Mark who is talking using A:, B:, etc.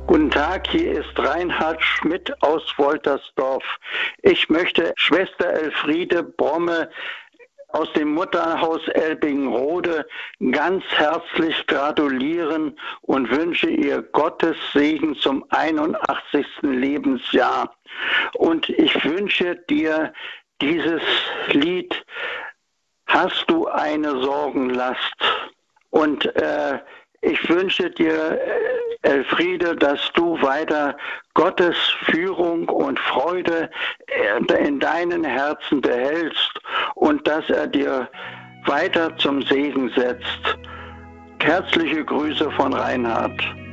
A: Guten Tag, hier ist Reinhard Schmidt aus Woltersdorf. Ich möchte Schwester Elfriede Bromme aus dem Mutterhaus Elbingrode ganz herzlich gratulieren und wünsche ihr Gottes Segen zum 81. Lebensjahr. Und ich wünsche dir dieses Lied "Hast du eine Sorgenlast?" Und ich wünsche dir, Elfriede, dass du weiter Gottes Führung und Freude in deinen Herzen behältst und dass er dir weiter zum Segen setzt. Herzliche Grüße von Reinhard.